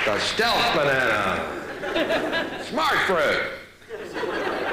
The stealth banana. Smart fruit.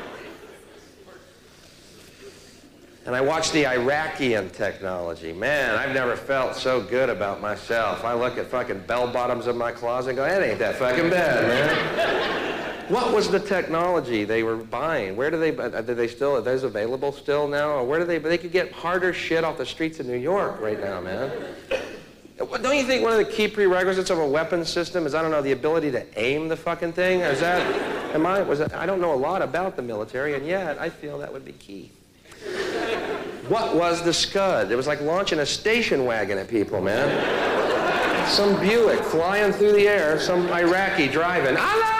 And I watch the Iraqian technology. Man, I've never felt so good about myself. I look at fucking bell bottoms in my closet and go, that ain't that fucking bad, man. What was the technology they were buying? Where do they still, are those available still now? Or where do they could get harder shit off the streets of New York right now, man. Don't you think one of the key prerequisites of a weapons system is, I don't know, the ability to aim the fucking thing? Is that, I don't know a lot about the military, and yet I feel that would be key. What was the Scud? It was like launching a station wagon at people, man. Some Buick flying through the air, some Iraqi driving. Allah!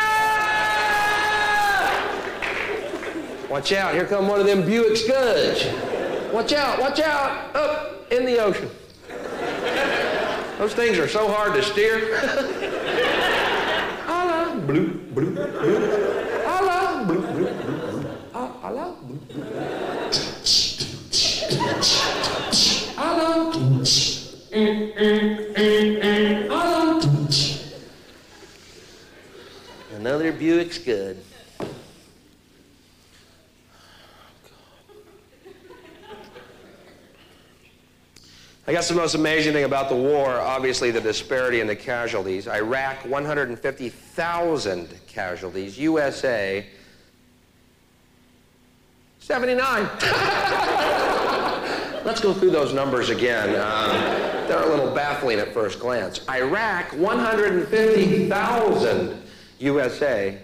Watch out, here come one of them Buick Scuds. Watch out, up in the ocean. Those things are so hard to steer. Allah, bloop, bloop, bloop. Allah, bloop, bloop, bloop. Allah, bloop, bloop. Another Buick Scud. I guess the most amazing thing about the war, obviously the disparity in the casualties. Iraq, 150,000 casualties. USA, 79. Let's go through those numbers again. They're a little baffling at first glance. Iraq, 150,000. USA,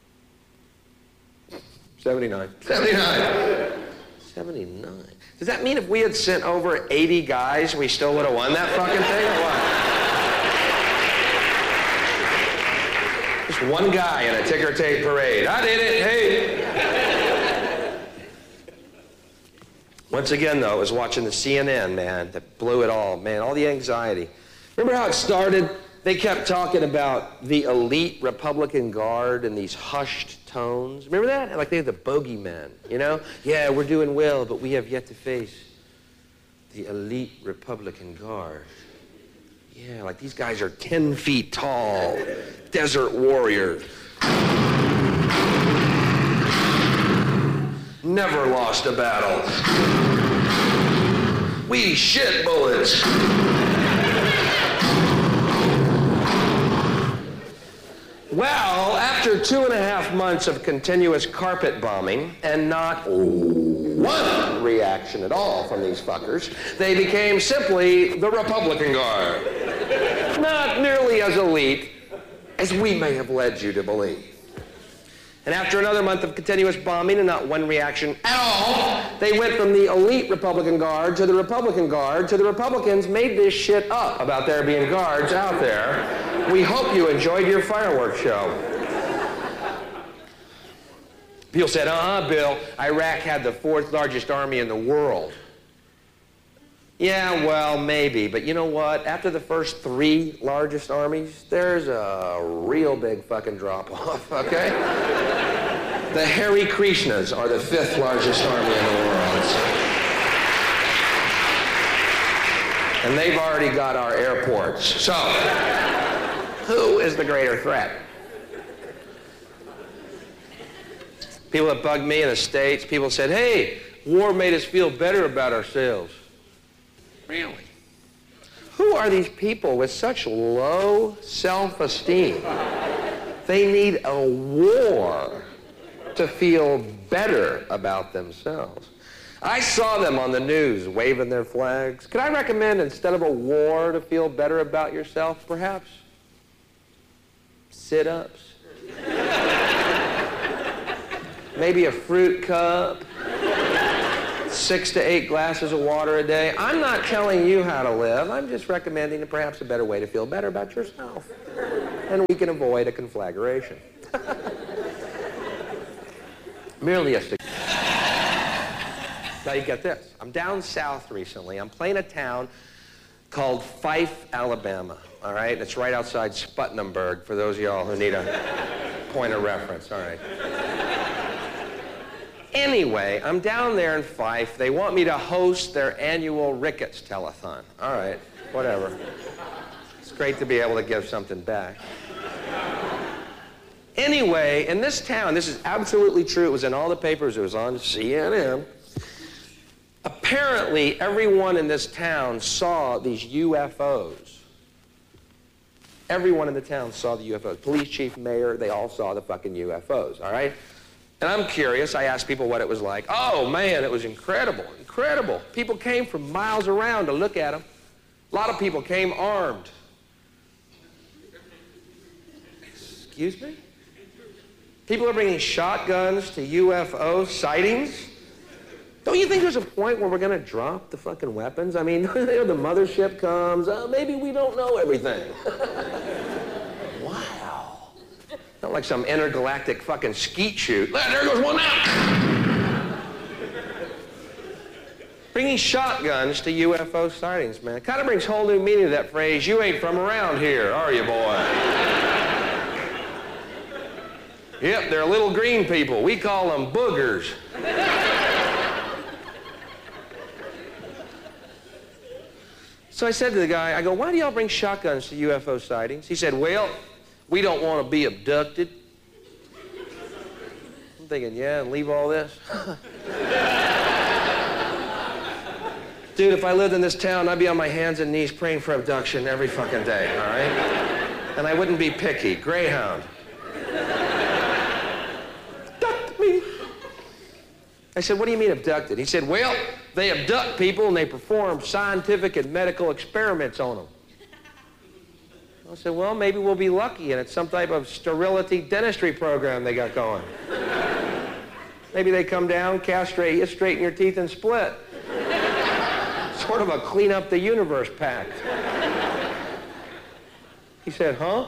79. 79. Does that mean if we had sent over 80 guys, we still would have won that fucking thing, or what? Just one guy in a ticker tape parade. I did it, hey. Once again, though, I was watching the CNN, man, that blew it all, man, all the anxiety. Remember how it started? They kept talking about the elite Republican Guard in these hushed tones. Remember that? Like they're the bogeymen, you know? Yeah, we're doing well, but we have yet to face the elite Republican Guard. Yeah, like these guys are 10 feet tall, desert warriors. Never lost a battle. We shit bullets. Well, after 2.5 months of continuous carpet bombing and not one reaction at all from these fuckers, they became simply the Republican Guard. Not nearly as elite as we may have led you to believe. And after another month of continuous bombing and not one reaction at all, they went from the elite Republican Guard to the Republican Guard to the Republicans made this shit up about there being guards out there. We hope you enjoyed your fireworks show. People said, Bill, Iraq had the 4th largest army in the world. Yeah, well, maybe, but you know what? After the first 3 largest armies, there's a real big fucking drop-off, okay? The Hare Krishnas are the 5th largest army in the world. And they've already got our airports. So, who is the greater threat? People that bugged me in the States, people said, hey, war made us feel better about ourselves. Really? Who are these people with such low self-esteem? They need a war to feel better about themselves. I saw them on the news waving their flags. Could I recommend, instead of a war to feel better about yourself, perhaps? Sit-ups. Maybe a fruit cup. 6 to 8 glasses of water a day. I'm not telling you how to live. I'm just recommending perhaps a better way to feel better about yourself. And we can avoid a conflagration. Merely a stick. Now you get this. I'm down south recently. I'm playing a town called Fife, Alabama. All right? It's right outside Sputtnamburg for those of y'all who need a point of reference. All right. Anyway, I'm down there in Fife. They want me to host their annual Ricketts telethon. All right, whatever. great to be able to give something back. Anyway, in this town, this is absolutely true. It was in all the papers. It was on CNN. Apparently, everyone in this town saw these UFOs. Everyone in the town saw the UFOs. Police chief, mayor, they all saw the fucking UFOs, all right? And I'm curious. I asked people what it was like. Oh, man, it was incredible, incredible. People came from miles around to look at them. A lot of people came armed. Excuse me? People are bringing shotguns to UFO sightings. Don't you think there's a point where we're going to drop the fucking weapons? I mean, the mothership comes. Maybe we don't know everything. Wow. Not like some intergalactic fucking skeet shoot. There goes one now. Bringing shotguns to UFO sightings, man. It kind of brings whole new meaning to that phrase, you ain't from around here, are you, boy? Yep, they're little green people. We call them boogers. So I said to the guy, I go, why do y'all bring shotguns to UFO sightings? He said, well, we don't want to be abducted. I'm thinking, yeah, and leave all this? Dude, if I lived in this town, I'd be on my hands and knees praying for abduction every fucking day, all right? And I wouldn't be picky. Greyhound. I said, what do you mean abducted? He said, well, they abduct people and they perform scientific and medical experiments on them. I said, well, maybe we'll be lucky and it's some type of sterility dentistry program they got going. Maybe they come down, castrate you, straighten your teeth and split. Sort of a clean up the universe pact. He said, huh?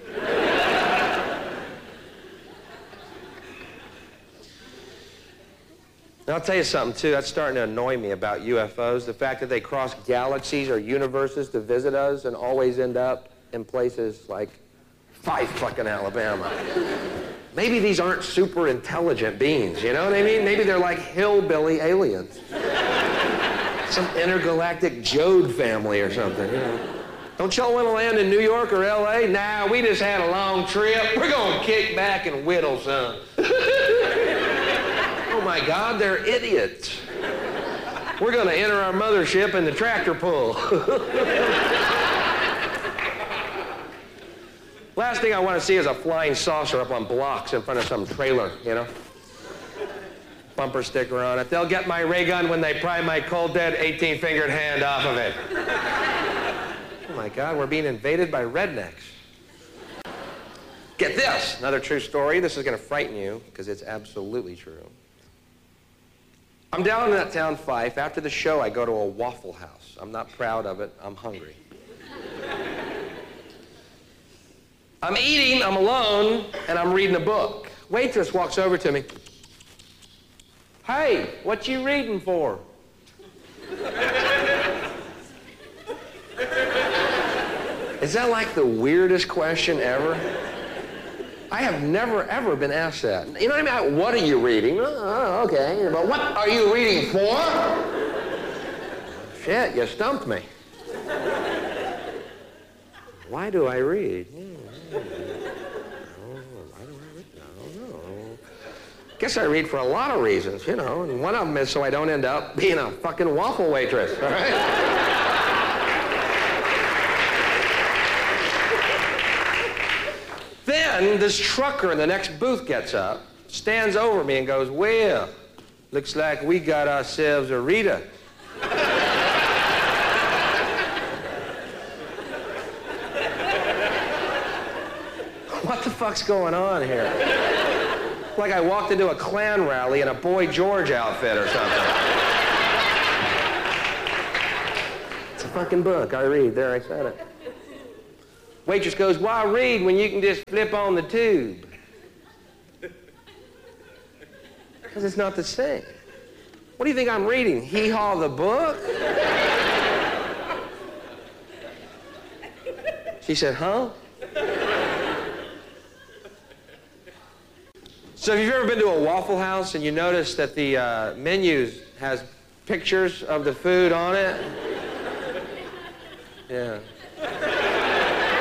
And I'll tell you something, too, that's starting to annoy me about UFOs. The fact that they cross galaxies or universes to visit us and always end up in places like Fife, fucking Alabama. Maybe these aren't super intelligent beings, you know what I mean? Maybe they're like hillbilly aliens. Some intergalactic Jode family or something, you know. Don't y'all want to land in New York or L.A.? Nah, we just had a long trip. We're going to kick back and whittle some. Oh my God, they're idiots. We're going to enter our mothership in the tractor pull. Last thing I want to see is a flying saucer up on blocks in front of some trailer, you know? Bumper sticker on it. They'll get my ray gun when they pry my cold dead 18-fingered hand off of it. Oh my God, we're being invaded by rednecks. Get this, another true story. This is going to frighten you because it's absolutely true. I'm down in that town, Fife. After the show, I go to a Waffle House. I'm not proud of it. I'm hungry. I'm eating, I'm alone, and I'm reading a book. Waitress walks over to me. Hey, what you reading for? Is that like the weirdest question ever? I have never, ever been asked that. You know what I mean? What are you reading? Oh, okay. But what are you reading for? Shit, you stumped me. Why do I read? Why do I read? I don't know. Guess I read for a lot of reasons, you know, and one of them is so I don't end up being a fucking waffle waitress, all right? Then this trucker in the next booth gets up, stands over me and goes, well, looks like we got ourselves a Rita. What the fuck's going on here? Like I walked into a Klan rally in a Boy George outfit or something. It's a fucking book I read. There, I said it. Waitress goes, why read when you can just flip on the tube? Because it's not the same. What do you think I'm reading? Hee-Haw the book? She said, huh? So have you ever been to a Waffle House and you notice that the menu has pictures of the food on it? Yeah.